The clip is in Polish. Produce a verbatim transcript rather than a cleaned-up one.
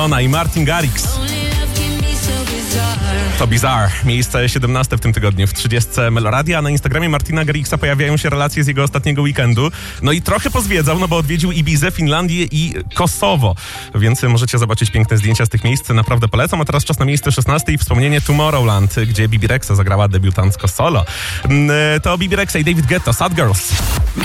Ona i Martin Garrix. To Bizarre. Miejsce siedemnaste w tym tygodniu w trzydziestce Meloradia, a na Instagramie Martina Garrixa pojawiają się relacje z jego ostatniego weekendu. No i trochę pozwiedzał, no bo odwiedził Ibizę, Finlandię i Kosowo. Więc możecie zobaczyć piękne zdjęcia z tych miejsc. Naprawdę polecam. A teraz czas na miejsce szesnaste i wspomnienie Tomorrowland, gdzie Bibi Rexha zagrała debiutancko solo. To Bibi Rexha i David Guetta, Sad Girls.